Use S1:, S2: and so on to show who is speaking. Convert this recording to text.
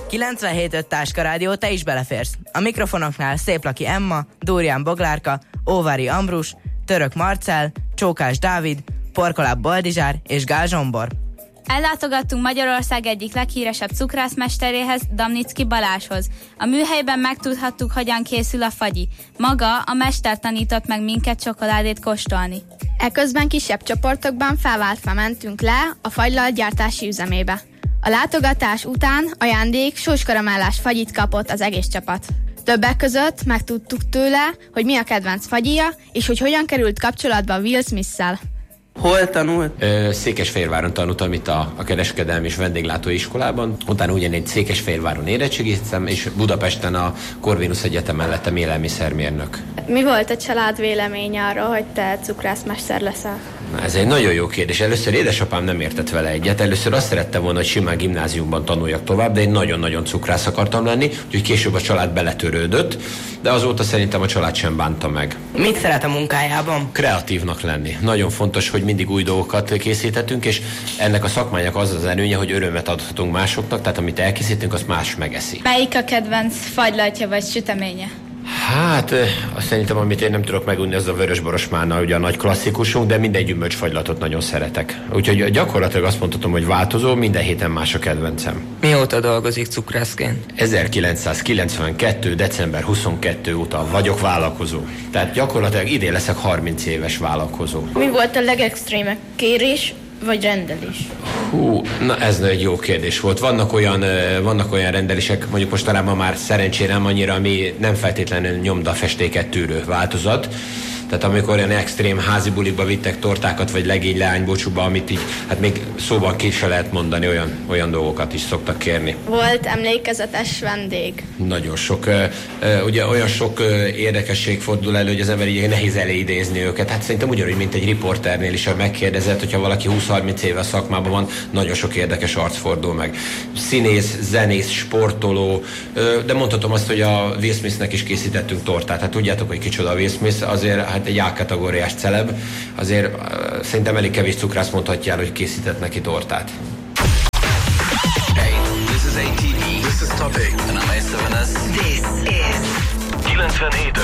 S1: 97.5 Táskarádió, te is beleférsz. A mikrofonoknál Széplaki Emma, Dórián Boglárka, Óvári Ambrus, Török Marcell, Csókás Dávid, Porkoláb Boldizsár és Gál Zsombor.
S2: Ellátogattunk Magyarország egyik leghíresebb cukrászmesteréhez, Damnicki Balázshoz. A műhelyben megtudhattuk, hogyan készül a fagyi. Maga a mester tanított meg minket csokoládét kóstolni.
S3: Eközben kisebb csoportokban felváltva mentünk le a fagylalt gyártási üzemébe. A látogatás után ajándék sóskaramellás fagyit kapott az egész csapat. Többek között megtudtuk tőle, hogy mi a kedvenc fagyija, és hogy hogyan került kapcsolatba Will Smith-szel.
S4: Hol tanult?
S5: Székesfehérváron tanultam itt a kereskedelmi és vendéglátóiskolában. Utána ugyanígy Székesfehérváron érettségiztem, és Budapesten a Corvinus Egyetemen lettem élelmiszermérnök.
S3: Mi volt a család véleménye arról, hogy te cukrászmester leszel?
S5: Na, ez egy nagyon jó kérdés. Először édesapám nem értett vele egyet. Először azt szerette volna, hogy simán gimnáziumban tanuljak tovább, de én nagyon-nagyon cukrász akartam lenni, úgyhogy később a család beletörődött, de azóta szerintem a család sem bánta meg.
S1: Mit szeret a munkájában?
S5: Kreatívnak lenni. Nagyon fontos, hogy mindig új dolgokat készíthetünk, és ennek a szakmának az az előnye, hogy örömet adhatunk másoknak, tehát amit elkészítünk, azt más megeszi.
S2: Melyik a kedvenc fagylaltja vagy süteménye?
S5: Hát, azt szerintem, amit én nem tudok megunni, az a vörösboros málna, ugye a nagy klasszikusunk, de minden gyümölcsfagylatot nagyon szeretek. Úgyhogy gyakorlatilag azt mondhatom, hogy változó, minden héten más a kedvencem.
S4: Mióta dolgozik cukrászként?
S5: 1992. december 22 óta vagyok vállalkozó. Tehát gyakorlatilag idén leszek 30 éves vállalkozó.
S3: Mi volt a legextrémebb kérés vagy rendelés?
S5: Na ez egy jó kérdés volt. Vannak olyan rendelések, mondjuk mostanában már szerencsére nem annyira, ami nem feltétlenül nyomdafestéket tűrő változat. Tehát amikor olyan extrém házi bulikba vittek tortákat, vagy legény leánybúcsúba, amit így, hát még szóban ki se lehet mondani, olyan dolgokat is szoktak kérni.
S3: Volt emlékezetes vendég?
S5: Nagyon sok. Ugye olyan sok érdekesség fordul elő, hogy az ember így nehéz elidézni őket. Hát szerintem ugyanúgy, mint egy riporternél is, ha megkérdezett, hogyha valaki 20-30 éve a szakmában van, nagyon sok érdekes arc fordul meg. Színész, zenész, sportoló, de mondhatom azt, hogy a Will Smithnek is készítettünk tortát. Hát tudjátok, hogy kicsoda a Will Smith, azért hát egy A-kategóriás celeb, azért szerintem elég kevés cukrász mondhatja el, hogy készített neki tortát.
S6: Hey, this is ATV. This is Topic. And I'm A7S. This is 97.5